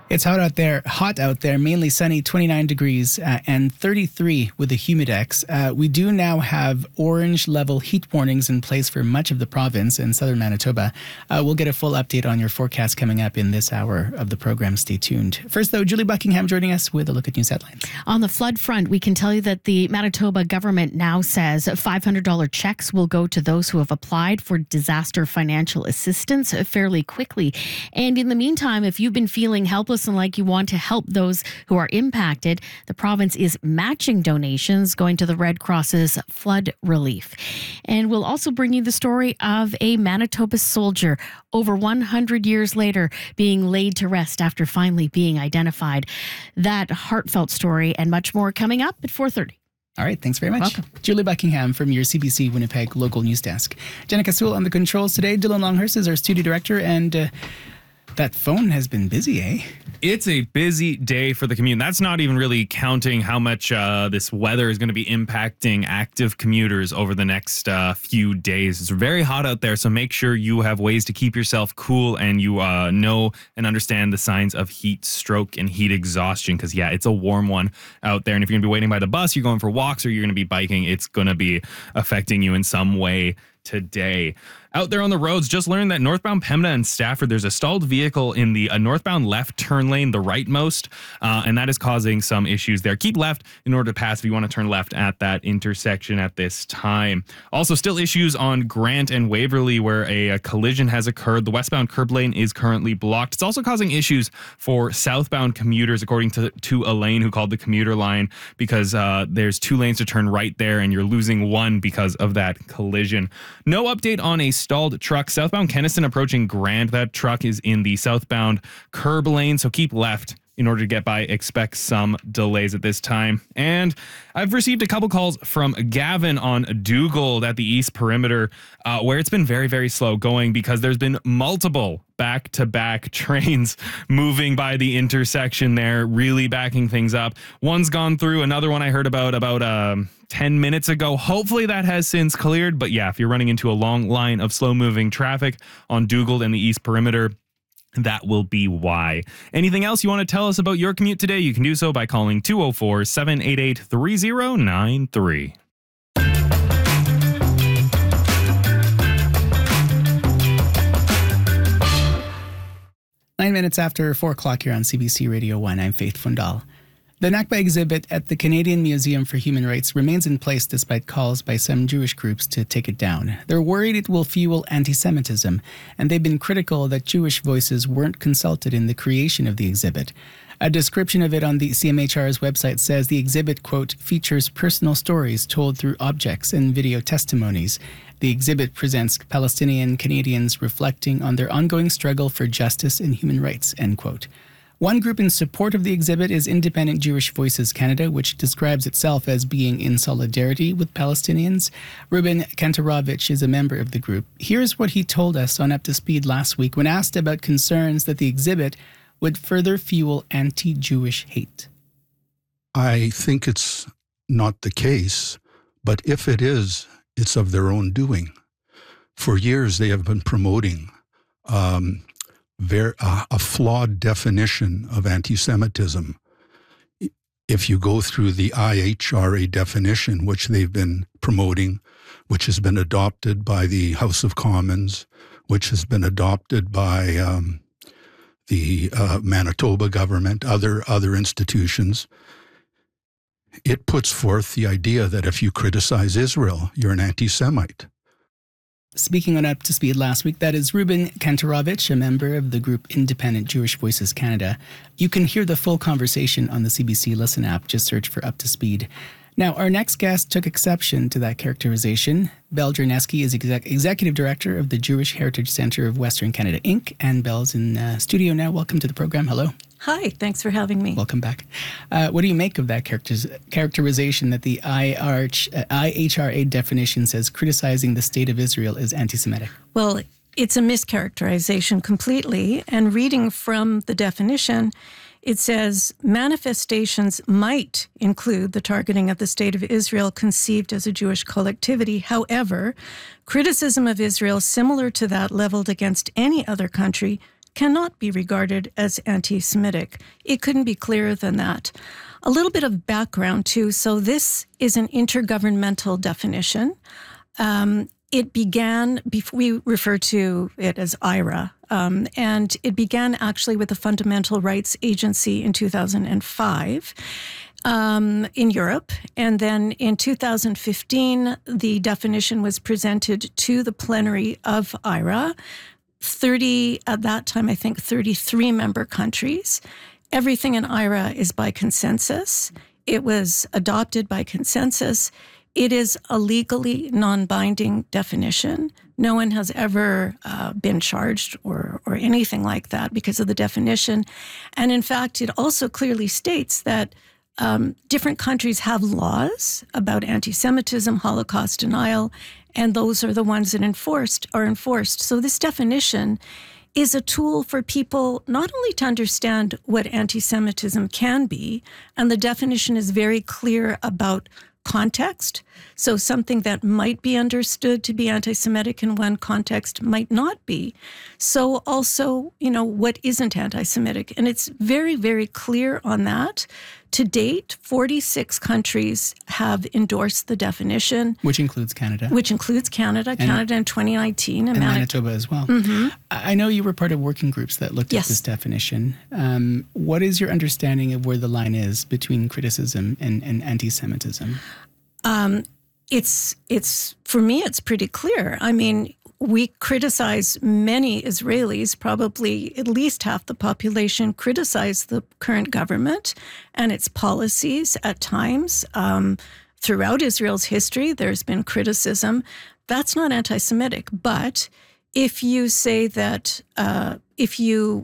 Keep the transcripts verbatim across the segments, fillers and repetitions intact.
It's hot out there, hot out there, mainly sunny, twenty-nine degrees uh, and thirty-three with the humidex. Uh, we do now have orange level heat warnings in place for much of the province in southern Manitoba. Uh, we'll get a full update on your forecast coming up in this hour of the program. Stay tuned. First, though, Julie Buckingham joining us with a look at news headlines. On the flood front, we can tell you that the Manitoba government now says five hundred dollars checks will go to those who have applied for disaster financial assistance fairly quickly. And in the meantime, if you've been feeling helpless and like you want to help those who are impacted, the province is matching donations going to the Red Cross's flood relief. And we'll also bring you the story of a Manitoba soldier over one hundred years later being laid to rest after finally being identified. That heartfelt story and much more coming up at four thirty. All right, thanks very much. Welcome. Julie Buckingham from your C B C Winnipeg local news desk. Jenica Sewell on the controls today. Dylan Longhurst is our studio director, and uh, that phone has been busy, eh? It's a busy day for the commute. That's not even really counting how much uh, this weather is going to be impacting active commuters over the next uh, few days. It's very hot out there, so make sure you have ways to keep yourself cool and you uh, know and understand the signs of heat stroke and heat exhaustion because, yeah, it's a warm one out there. And if you're going to be waiting by the bus, you're going for walks, or you're going to be biking, it's going to be affecting you in some way today. Out there on the roads, just learned that northbound Pembina and Stafford, there's a stalled vehicle in the uh, northbound left turn lane, the rightmost, uh, and that is causing some issues there. Keep left in order to pass if you want to turn left at that intersection at this time. Also, still issues on Grant and Waverly where a, a collision has occurred. The westbound curb lane is currently blocked. It's also causing issues for southbound commuters, according to, to Elaine, who called the commuter line, because uh, there's two lanes to turn right there and you're losing one because of that collision. No update on a stalled truck southbound Keniston approaching Grant. That truck is in the southbound curb lane, so keep left in order to get by. Expect some delays at this time. And I've received a couple calls from Gavin on Dugald at the East Perimeter, uh, where it's been very, very slow going because there's been multiple back-to-back trains moving by the intersection there, really backing things up. One's gone through, another one I heard about about um, ten minutes ago. Hopefully that has since cleared. But yeah, if you're running into a long line of slow-moving traffic on Dugald and the East Perimeter, that will be why. Anything else you want to tell us about your commute today, you can do so by calling two oh four, seven eight eight, three oh nine three. Nine minutes after four o'clock here on C B C Radio one, I'm Faith Fundal. The Nakba exhibit at the Canadian Museum for Human Rights remains in place despite calls by some Jewish groups to take it down. They're worried it will fuel anti-Semitism, and they've been critical that Jewish voices weren't consulted in the creation of the exhibit. A description of it on the C M H R's website says the exhibit, quote, features personal stories told through objects and video testimonies. The exhibit presents Palestinian Canadians reflecting on their ongoing struggle for justice and human rights, end quote. One group in support of the exhibit is Independent Jewish Voices Canada, which describes itself as being in solidarity with Palestinians. Ruben Kantarovich is a member of the group. Here's what he told us on Up to Speed last week when asked about concerns that the exhibit would further fuel anti-Jewish hate. I think it's not the case, but if it is, it's of their own doing. For years, they have been promoting um, Very, uh, a flawed definition of anti-Semitism. If you go through the I H R A definition, which they've been promoting, which has been adopted by the House of Commons, which has been adopted by um, the uh, Manitoba government, other other institutions, it puts forth the idea that if you criticize Israel, you're an anti-Semite. Speaking on Up to Speed last week, that is Ruben Kantarovich, a member of the group Independent Jewish Voices Canada. You can hear the full conversation on the C B C Listen app. Just search for Up to Speed. Now, our next guest took exception to that characterization. Belle Jerneski is exec- Executive Director of the Jewish Heritage Centre of Western Canada, Incorporated. And Belle's in uh, studio now. Welcome to the program. Hello. Hi, thanks for having me. Welcome back. Uh, what do you make of that characteriz- characterization that the I H R A definition says criticizing the state of Israel is anti-Semitic? Well, it's a mischaracterization completely. And reading from the definition, it says manifestations might include the targeting of the state of Israel conceived as a Jewish collectivity. However, criticism of Israel similar to that leveled against any other country cannot be regarded as anti-Semitic. It couldn't be clearer than that. A little bit of background, too. So this is an intergovernmental definition. Um, it began, before we refer to it as I R A, um, and it began actually with the Fundamental Rights Agency in two thousand five. Um, in Europe. And then in two thousand fifteen, the definition was presented to the plenary of I R A. thirty, at that time, I think thirty-three member countries. Everything in I R A is by consensus. It was adopted by consensus. It is a legally non-binding definition. No one has ever uh, been charged or, or anything like that because of the definition. And in fact, it also clearly states that Um, different countries have laws about anti-Semitism, Holocaust denial, and those are the ones that enforced are enforced. So this definition is a tool for people not only to understand what anti-Semitism can be, and the definition is very clear about context. So something that might be understood to be anti-Semitic in one context might not be. So also, you know, what isn't anti-Semitic? And it's very, very clear on that. To date, forty-six countries have endorsed the definition. Which includes Canada. Which includes Canada, and, Canada in twenty nineteen. And, and Manitoba as well. Mm-hmm. I know you were part of working groups that looked yes. at this definition. Um, what is your understanding of where the line is between criticism and, and anti-Semitism? Um, it's, it's, for me, it's pretty clear. I mean, we criticize many Israelis, probably at least half the population criticize the current government and its policies at times. Um, throughout Israel's history, there's been criticism. That's not anti-Semitic. But if you say that, uh, if you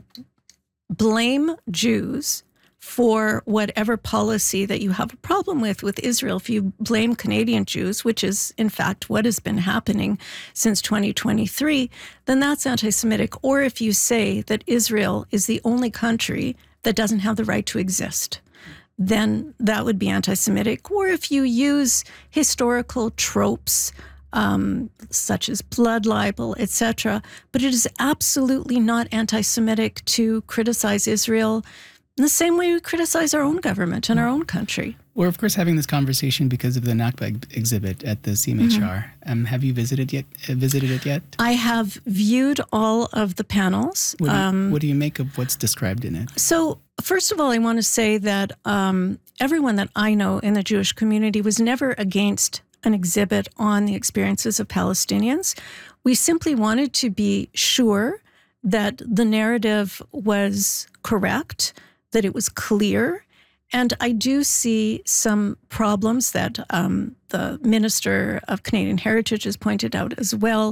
blame Jews for whatever policy that you have a problem with with Israel, if you blame Canadian Jews, which is in fact what has been happening since twenty twenty-three, then that's anti-Semitic. Or if you say that Israel is the only country that doesn't have the right to exist, then that would be anti-Semitic. Or if you use historical tropes, um, such as blood libel, et cetera, but it is absolutely not anti-Semitic to criticize Israel in the same way we criticize our own government and our own country. We're, of course, having this conversation because of the Nakba exhibit at the C M H R. Mm-hmm. Um, have you visited yet? Uh, visited it yet? I have viewed all of the panels. What do, you, um, what do you make of what's described in it? So, first of all, I want to say that um, everyone that I know in the Jewish community was never against an exhibit on the experiences of Palestinians. We simply wanted to be sure that the narrative was correct, that it was clear. And I do see some problems that um, the Minister of Canadian Heritage has pointed out as well.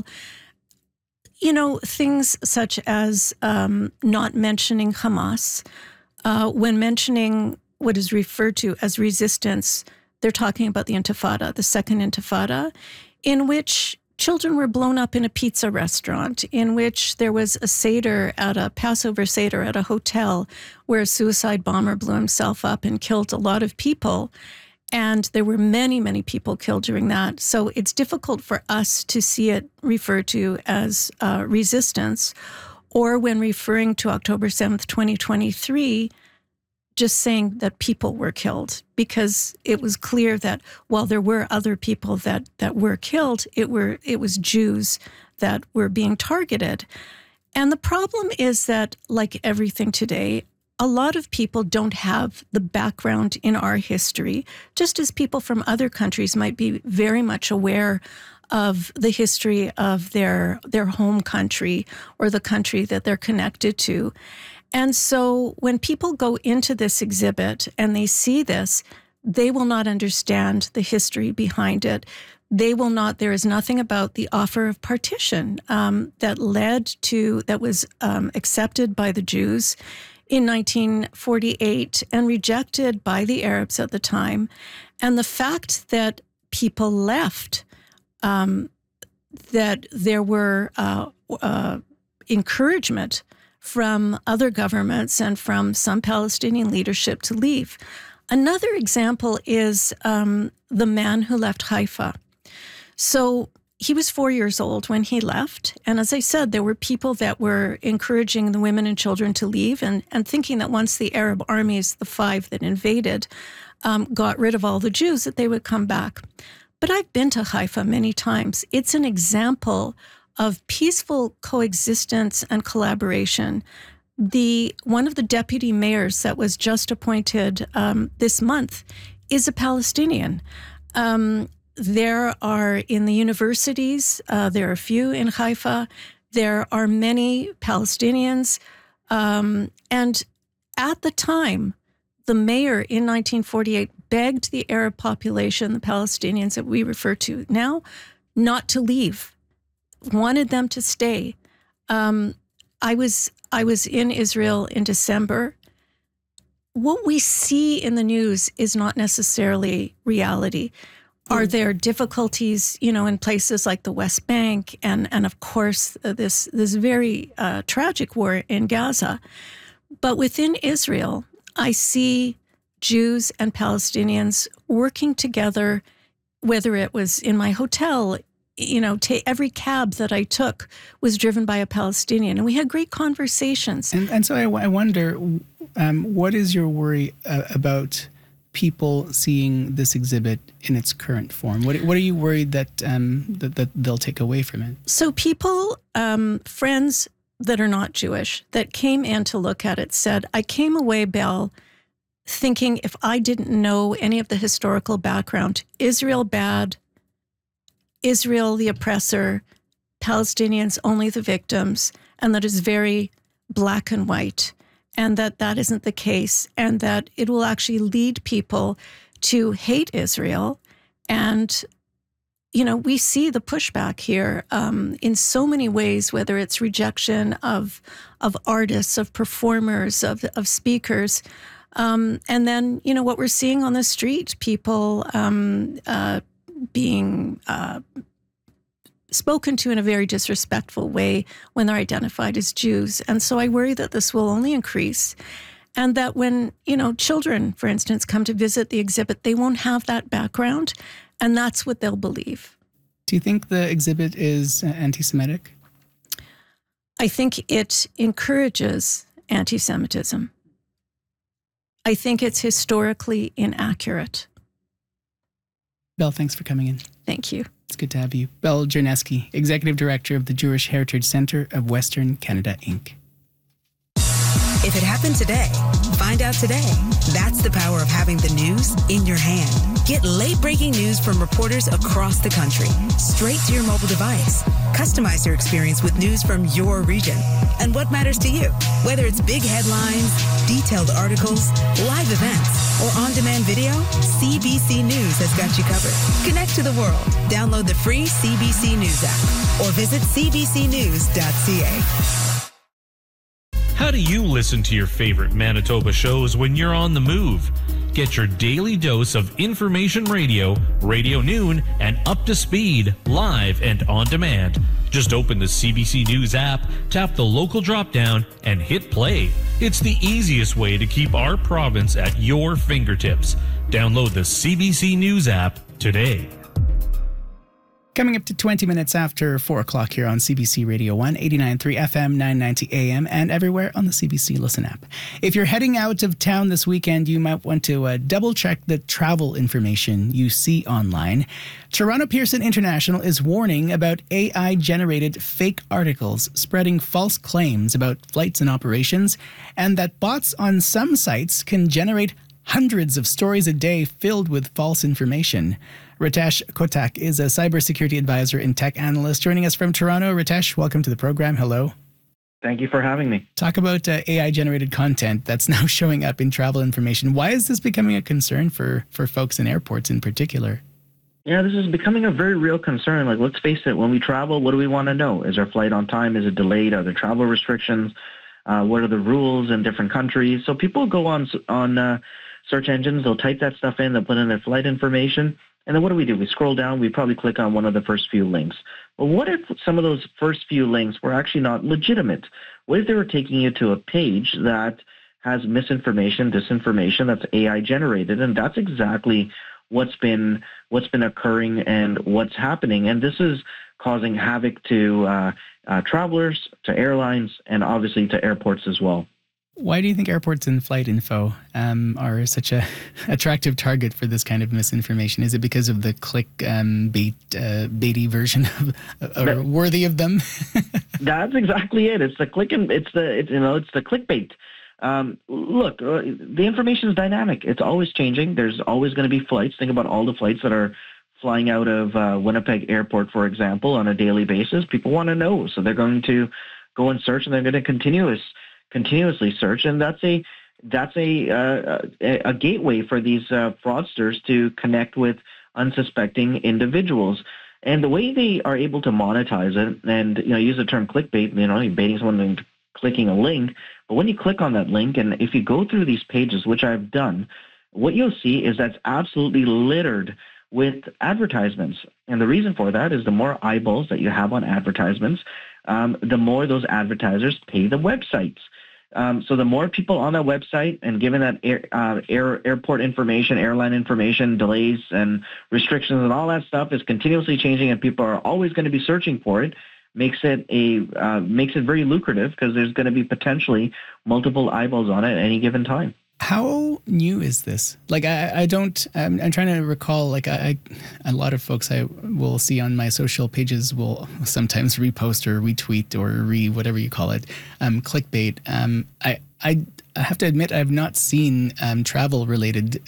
You know, things such as um, not mentioning Hamas. Uh, when mentioning what is referred to as resistance, they're talking about the Intifada, the Second Intifada, in which children were blown up in a pizza restaurant, in which there was a Seder at a Passover Seder at a hotel where a suicide bomber blew himself up and killed a lot of people. And there were many, many people killed during that. So it's difficult for us to see it referred to as uh, resistance, or when referring to October seventh, twenty twenty-three, just saying that people were killed, because it was clear that while there were other people that, that were killed, it were it was Jews that were being targeted. And the problem is that, like everything today, a lot of people don't have the background in our history, just as people from other countries might be very much aware of the history of their their home country or the country that they're connected to. And so when people go into this exhibit and they see this, they will not understand the history behind it. They will not, there is nothing about the offer of partition um, that led to, that was um, accepted by the Jews in nineteen forty-eight and rejected by the Arabs at the time. And the fact that people left, um, that there were uh, uh, encouragement from other governments and from some Palestinian leadership to leave. Another example is um, the man who left Haifa. So he was four years old when he left. And as I said, there were people that were encouraging the women and children to leave and, and thinking that once the Arab armies, the five that invaded, um, got rid of all the Jews, that they would come back. But I've been to Haifa many times. It's an example of peaceful coexistence and collaboration. The one of the deputy mayors that was just appointed um, this month is a Palestinian. Um, There are, in the universities, uh, there are a few in Haifa. There are many Palestinians. Um, and at the time, the mayor in nineteen forty-eight begged the Arab population, the Palestinians that we refer to now, not to leave, wanted them to stay. Um, I was I was in Israel in December. What we see in the news is not necessarily reality. Are there difficulties, you know, in places like the West Bank and, and of course, uh, this this very uh, tragic war in Gaza? But within Israel, I see Jews and Palestinians working together, whether it was in my hotel, you know, ta- every cab that I took was driven by a Palestinian. And we had great conversations. And, and so I, I wonder, um, what is your worry uh, about people seeing this exhibit in its current form? What what are you worried that um, that, that they'll take away from it? So people, um, friends that are not Jewish, that came in to look at it said, I came away, Belle, thinking if I didn't know any of the historical background, Israel bad, Israel the oppressor, Palestinians only the victims, and that is very black and white. And that that isn't the case, and that it will actually lead people to hate Israel. And, you know, we see the pushback here um, in so many ways, whether it's rejection of of artists, of performers, of, of speakers. Um, and then, you know, what we're seeing on the street, people um, uh, being uh, spoken to in a very disrespectful way when they're identified as Jews. And so I worry that this will only increase, and that when, you know, children, for instance, come to visit the exhibit, they won't have that background, and that's what they'll believe. Do you think the exhibit is anti-Semitic? I think it encourages anti-Semitism. I think it's historically inaccurate. Belle, thanks for coming in. Thank you. It's good to have you. Belle Jerneski, Executive Director of the Jewish Heritage Center of Western Canada, Incorporated. If it happened today, find out today. That's the power of having the news in your hand. Get late-breaking news from reporters across the country, straight to your mobile device. Customize your experience with news from your region and what matters to you. Whether it's big headlines, detailed articles, live events, or on-demand video, C B C News has got you covered. Connect to the world. Download the free C B C News app or visit c b c news dot c a. How do you listen to your favorite Manitoba shows when you're on the move? Get your daily dose of information radio, Radio Noon, and Up to Speed, live and on demand. Just open the C B C News app, tap the local drop-down, and hit play. It's the easiest way to keep our province at your fingertips. Download the C B C News app today. Coming up to twenty minutes after four o'clock here on C B C Radio one, eighty-nine point three F M, nine ninety A M, and everywhere on the C B C Listen app. If you're heading out of town this weekend, you might want to uh, double-check the travel information you see online. Toronto Pearson International is warning about A I-generated fake articles spreading false claims about flights and operations, and that bots on some sites can generate hundreds of stories a day filled with false information. Ritesh Kotak is a cybersecurity advisor and tech analyst joining us from Toronto. Ritesh, welcome to the program. Hello. Thank you for having me. Talk about uh, A I-generated content that's now showing up in travel information. Why is this becoming a concern for, for folks in airports in particular? Yeah, this is becoming a very real concern. Like, let's face it, when we travel, what do we want to know? Is our flight on time? Is it delayed? Are there travel restrictions? Uh, what are the rules in different countries? So people go on on uh, search engines, they'll type that stuff in, they'll put in their flight information, and then what do we do? We scroll down, we probably click on one of the first few links. But what if some of those first few links were actually not legitimate? What if they were taking you to a page that has misinformation, disinformation, that's A I generated? And that's exactly what's been what's been occurring and what's happening. And this is causing havoc to uh, uh, travelers, to airlines, and obviously to airports as well. Why do you think airports and flight info um, are such a attractive target for this kind of misinformation? Is it because of the click um, bait, uh, baity version of, or that, worthy of them? That's exactly it. It's the click and it's the it's, you know it's the clickbait. Um, look, uh, the information is dynamic. It's always changing. There's always going to be flights. Think about all the flights that are flying out of uh, Winnipeg Airport, for example, on a daily basis. People want to know, so they're going to go and search, and they're going to continuous. continuously search, and that's a that's a uh, a, a gateway for these uh, fraudsters to connect with unsuspecting individuals. And the way they are able to monetize it, and you know, use the term clickbait, you know, you're baiting someone into clicking a link. But when you click on that link, and if you go through these pages, which I've done, what you'll see is that's absolutely littered with advertisements. And the reason for that is the more eyeballs that you have on advertisements, um, the more those advertisers pay the websites. Um, so the more people on that website, and given that air, uh, air, airport information, airline information, delays and restrictions and all that stuff is continuously changing, and people are always going to be searching for it, makes it a uh, makes it very lucrative because there's going to be potentially multiple eyeballs on it at any given time. How new is this? Like, I, I don't, I'm, I'm trying to recall, like, I, I, a lot of folks I will see on my social pages will sometimes repost or retweet or re, whatever you call it, um, clickbait. Um, I, I, I have to admit, I've not seen um, travel related